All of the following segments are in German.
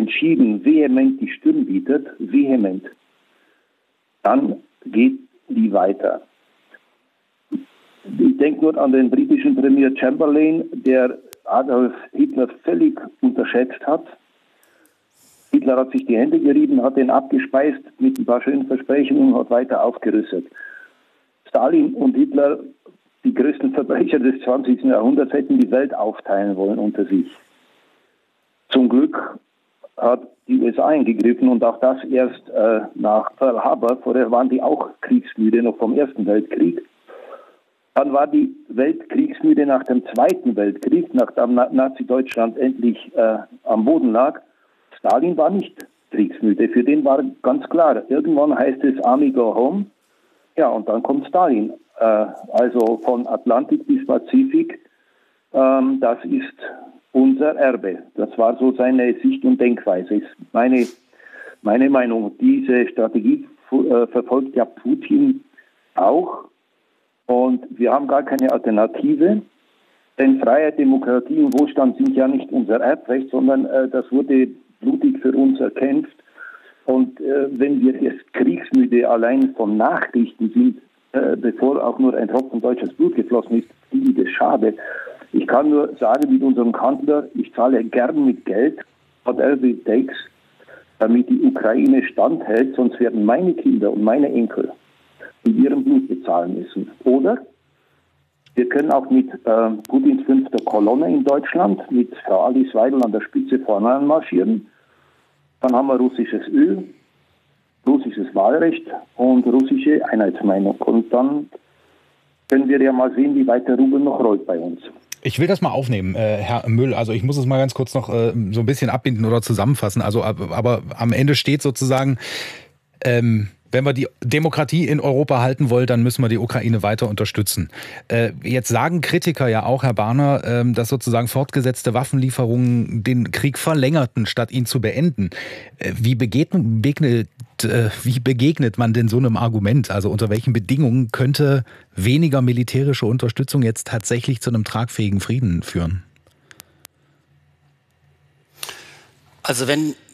entschieden, vehement die Stirn bietet, vehement, dann geht die weiter. Ich denke nur an den britischen Premier Chamberlain, der Adolf Hitler völlig unterschätzt hat. Hitler hat sich die Hände gerieben, hat ihn abgespeist mit ein paar schönen Versprechungen und hat weiter aufgerüstet. Stalin und Hitler, die größten Verbrecher des 20. Jahrhunderts, hätten die Welt aufteilen wollen unter sich. Zum Glück hat die USA eingegriffen und auch das erst nach Pearl Harbor. Vorher waren die auch kriegsmüde, noch vom Ersten Weltkrieg. Dann war die Welt kriegsmüde nach dem Zweiten Weltkrieg, nachdem Nazi-Deutschland endlich am Boden lag. Stalin war nicht kriegsmüde. Für den war ganz klar, irgendwann heißt es Army go home. Ja, und dann kommt Stalin. Also von Atlantik bis Pazifik, das ist unser Erbe. Das war so seine Sicht und Denkweise. Ist meine Meinung. Diese Strategie verfolgt ja Putin auch. Und wir haben gar keine Alternative. Denn Freiheit, Demokratie und Wohlstand sind ja nicht unser Erbrecht, sondern das wurde blutig für uns erkämpft. Und wenn wir jetzt kriegsmüde allein von Nachrichten sind, bevor auch nur ein Tropfen deutsches Blut geflossen ist, finde ich das schade. Ich kann nur sagen, mit unserem Kanzler, ich zahle gern mit Geld, whatever it takes, damit die Ukraine standhält, sonst werden meine Kinder und meine Enkel mit ihrem Blut bezahlen müssen. Oder wir können auch mit Putins 5. Kolonne in Deutschland, mit Frau Alice Weidel an der Spitze vorne anmarschieren. Dann haben wir russisches Öl, russisches Wahlrecht und russische Einheitsmeinung. Und dann können wir ja mal sehen, wie weit der Rubel noch rollt bei uns. Ich will das mal aufnehmen, Herr Müll. Also ich muss es mal ganz kurz noch so ein bisschen abbinden oder zusammenfassen. Also, aber am Ende steht sozusagen, wenn wir die Demokratie in Europa halten wollen, dann müssen wir die Ukraine weiter unterstützen. Jetzt sagen Kritiker ja auch, Herr Barner, dass sozusagen fortgesetzte Waffenlieferungen den Krieg verlängerten, statt ihn zu beenden. Wie begegnet man denn so einem Argument? Also unter welchen Bedingungen könnte weniger militärische Unterstützung jetzt tatsächlich zu einem tragfähigen Frieden führen? Also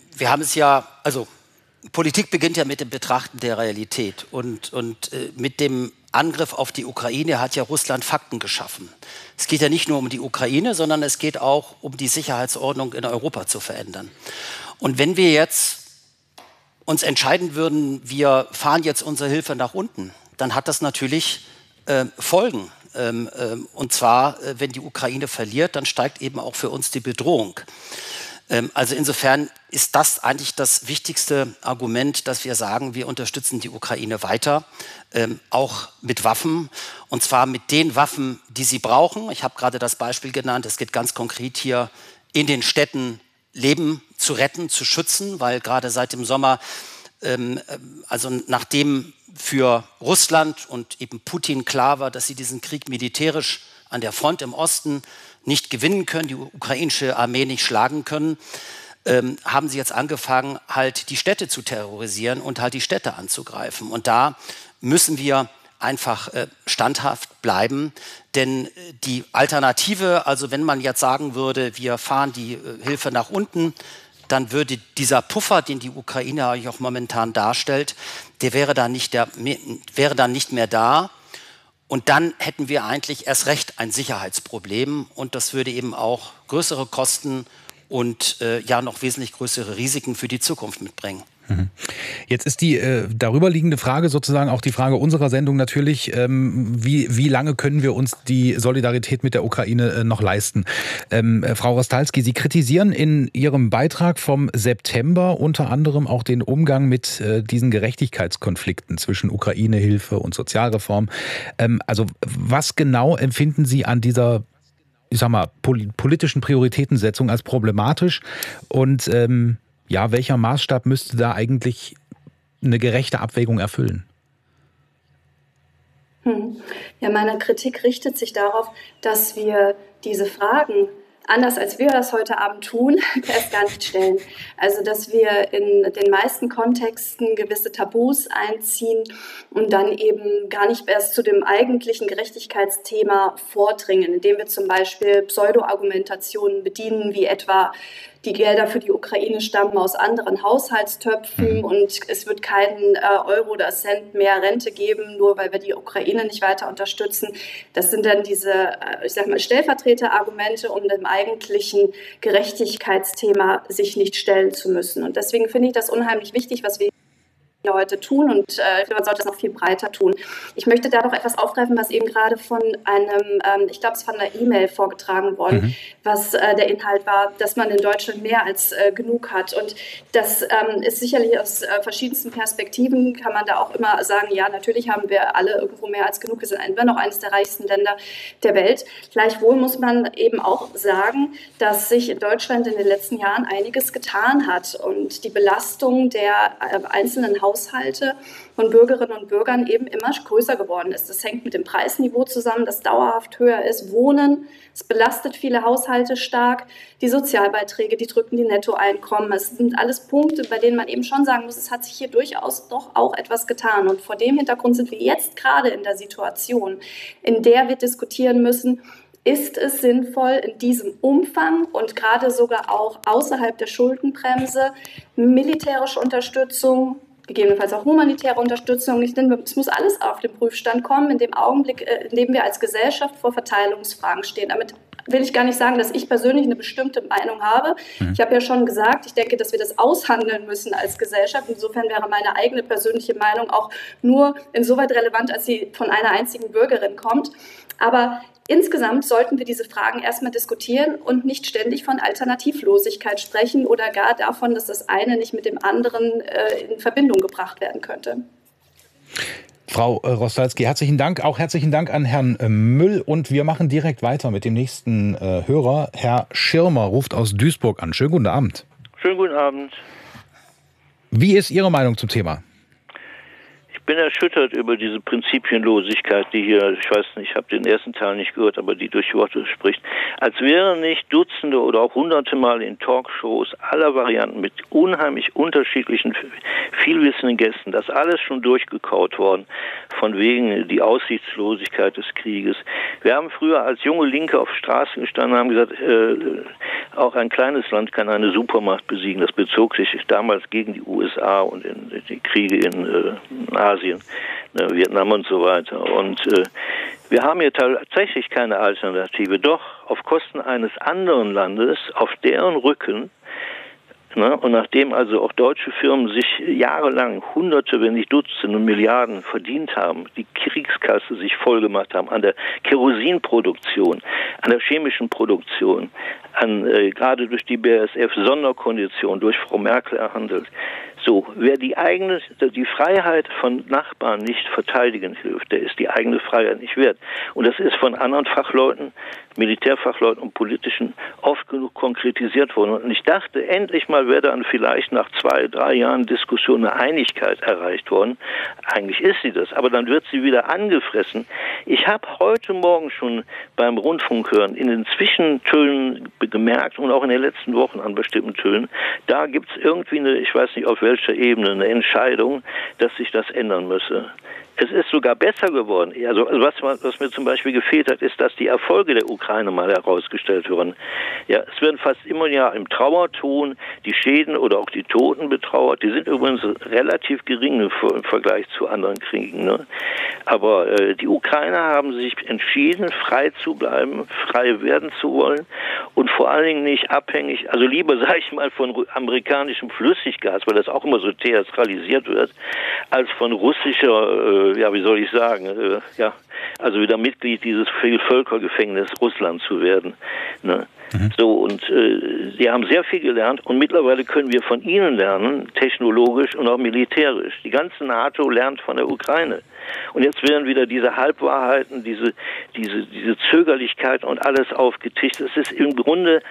Politik beginnt ja mit dem Betrachten der Realität und mit dem Angriff auf die Ukraine hat ja Russland Fakten geschaffen. Es geht ja nicht nur um die Ukraine, sondern es geht auch um die Sicherheitsordnung in Europa zu verändern. Und wenn wir jetzt uns entscheiden würden, wir fahren jetzt unsere Hilfe nach unten, dann hat das natürlich Folgen. Und zwar, wenn die Ukraine verliert, dann steigt eben auch für uns die Bedrohung. Also insofern ist das eigentlich das wichtigste Argument, dass wir sagen, wir unterstützen die Ukraine weiter, auch mit Waffen, und zwar mit den Waffen, die sie brauchen. Ich habe gerade das Beispiel genannt, es geht ganz konkret hier in den Städten Leben zu retten, zu schützen, weil gerade seit dem Sommer, also nachdem für Russland und eben Putin klar war, dass sie diesen Krieg militärisch an der Front im Osten nicht gewinnen können, die ukrainische Armee nicht schlagen können, haben sie jetzt angefangen, halt die Städte zu terrorisieren und halt die Städte anzugreifen. Und da müssen wir einfach standhaft bleiben, denn die Alternative, also wenn man jetzt sagen würde, wir fahren die Hilfe nach unten, dann würde dieser Puffer, den die Ukraine eigentlich auch momentan darstellt, der wäre dann nicht mehr da. Und dann hätten wir eigentlich erst recht ein Sicherheitsproblem und das würde eben auch größere Kosten und noch wesentlich größere Risiken für die Zukunft mitbringen. Jetzt ist die darüberliegende Frage sozusagen auch die Frage unserer Sendung natürlich, wie lange können wir uns die Solidarität mit der Ukraine noch leisten? Frau Rostalski, Sie kritisieren in Ihrem Beitrag vom September unter anderem auch den Umgang mit diesen Gerechtigkeitskonflikten zwischen Ukraine-Hilfe und Sozialreform. Also was genau empfinden Sie an dieser, ich sag mal, politischen Prioritätensetzung als problematisch und welcher Maßstab müsste da eigentlich eine gerechte Abwägung erfüllen? Ja, meine Kritik richtet sich darauf, dass wir diese Fragen, anders als wir das heute Abend tun, erst gar nicht stellen. Also, dass wir in den meisten Kontexten gewisse Tabus einziehen und dann eben gar nicht erst zu dem eigentlichen Gerechtigkeitsthema vordringen, indem wir zum Beispiel Pseudo-Argumentationen bedienen, wie etwa die Gelder für die Ukraine stammen aus anderen Haushaltstöpfen und es wird keinen Euro oder Cent mehr Rente geben, nur weil wir die Ukraine nicht weiter unterstützen. Das sind dann diese, ich sag mal, Stellvertreterargumente, um dem eigentlichen Gerechtigkeitsthema sich nicht stellen zu müssen. Und deswegen finde ich das unheimlich wichtig, was wir heute tun und man sollte es noch viel breiter tun. Ich möchte da doch etwas aufgreifen, was eben gerade von einem, ich glaube, es von einer E-Mail vorgetragen worden, was der Inhalt war, dass man in Deutschland mehr als genug hat. Und das ist sicherlich aus verschiedensten Perspektiven, kann man da auch immer sagen, ja, natürlich haben wir alle irgendwo mehr als genug. Wir sind immer noch eines der reichsten Länder der Welt. Gleichwohl muss man eben auch sagen, dass sich in Deutschland in den letzten Jahren einiges getan hat und die Belastung der einzelnen Haushalte von Bürgerinnen und Bürgern eben immer größer geworden ist. Das hängt mit dem Preisniveau zusammen, das dauerhaft höher ist. Wohnen, es belastet viele Haushalte stark. Die Sozialbeiträge, die drücken die Nettoeinkommen. Es sind alles Punkte, bei denen man eben schon sagen muss, es hat sich hier durchaus doch auch etwas getan. Und vor dem Hintergrund sind wir jetzt gerade in der Situation, in der wir diskutieren müssen, ist es sinnvoll, in diesem Umfang und gerade sogar auch außerhalb der Schuldenbremse militärische Unterstützung, gegebenenfalls auch humanitäre Unterstützung. Ich denke, es muss alles auf den Prüfstand kommen, in dem Augenblick, in dem wir als Gesellschaft vor Verteilungsfragen stehen. Damit will ich gar nicht sagen, dass ich persönlich eine bestimmte Meinung habe. Ich habe ja schon gesagt, ich denke, dass wir das aushandeln müssen als Gesellschaft. Insofern wäre meine eigene persönliche Meinung auch nur insoweit relevant, als sie von einer einzigen Bürgerin kommt. Aber insgesamt sollten wir diese Fragen erstmal diskutieren und nicht ständig von Alternativlosigkeit sprechen oder gar davon, dass das eine nicht mit dem anderen in Verbindung gebracht werden könnte. Frau Rostalski, herzlichen Dank. Auch herzlichen Dank an Herrn Müll. Und wir machen direkt weiter mit dem nächsten Hörer. Herr Schirmer ruft aus Duisburg an. Schönen guten Abend. Schönen guten Abend. Wie ist Ihre Meinung zum Thema? Ich bin erschüttert über diese Prinzipienlosigkeit, die hier, ich weiß nicht, ich habe den ersten Teil nicht gehört, aber die durch Worte spricht. Als wären nicht Dutzende oder auch Hunderte Mal in Talkshows aller Varianten mit unheimlich unterschiedlichen, vielwissenden Gästen, das alles schon durchgekaut worden, von wegen die Aussichtslosigkeit des Krieges. Wir haben früher als junge Linke auf Straßen gestanden und haben gesagt, auch ein kleines Land kann eine Supermacht besiegen. Das bezog sich damals gegen die USA und in die Kriege in Asien, Vietnam und so weiter. Und wir haben hier tatsächlich keine Alternative. Doch auf Kosten eines anderen Landes, auf deren Rücken, und nachdem also auch deutsche Firmen sich jahrelang Hunderte, wenn nicht Dutzende Milliarden verdient haben, die Kriegskasse sich vollgemacht haben an der Kerosinproduktion, an der chemischen Produktion, gerade durch die BASF-Sonderkondition, durch Frau Merkel erhandelt. So, wer die Freiheit von Nachbarn nicht verteidigen hilft, der ist die eigene Freiheit nicht wert. Und das ist von anderen Fachleuten, Militärfachleuten und Politischen oft genug konkretisiert worden. Und ich dachte, endlich mal wäre dann vielleicht nach 2-3 Jahren Diskussion eine Einigkeit erreicht worden. Eigentlich ist sie das, aber dann wird sie wieder angefressen. Ich habe heute Morgen schon beim Rundfunkhören in den Zwischentönen gemerkt und auch in den letzten Wochen an bestimmten Tönen, da gibt es irgendwie ich weiß nicht auf welcher Ebene, eine Entscheidung, dass sich das ändern müsse. Es ist sogar besser geworden. Also was mir zum Beispiel gefehlt hat, ist, dass die Erfolge der Ukraine mal herausgestellt werden. Ja, es werden fast immer im Trauerton die Schäden oder auch die Toten betrauert. Die sind übrigens relativ gering im Vergleich zu anderen Kriegen. Ne? Aber die Ukrainer haben sich entschieden, frei zu bleiben, frei werden zu wollen und vor allen Dingen nicht abhängig, also lieber, sage ich mal, von amerikanischem Flüssiggas, weil das auch immer so theatralisiert wird, als von russischer wie soll ich sagen, also wieder Mitglied dieses Vielvölkergefängnisses Russland zu werden. Ne? So, und sie haben sehr viel gelernt und mittlerweile können wir von ihnen lernen, technologisch und auch militärisch. Die ganze NATO lernt von der Ukraine. Und jetzt werden wieder diese Halbwahrheiten, diese Zögerlichkeit und alles aufgetischt. Es ist im Grunde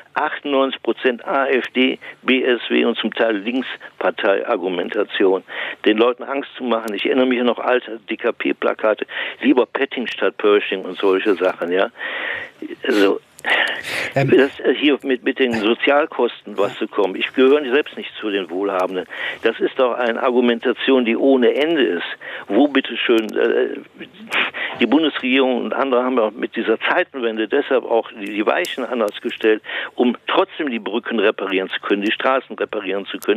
98% AfD, BSW und zum Teil Linkspartei-Argumentation. Den Leuten Angst zu machen. Ich erinnere mich noch alte DKP-Plakate. Lieber Petting statt Pershing und solche Sachen, ja. Also, Das hier mit den Sozialkosten was zu kommen. Ich gehöre selbst nicht zu den Wohlhabenden. Das ist doch eine Argumentation, die ohne Ende ist. Wo bitteschön die Bundesregierung und andere haben ja mit dieser Zeitenwende deshalb auch die Weichen anders gestellt, um trotzdem die Brücken reparieren zu können, die Straßen reparieren zu können.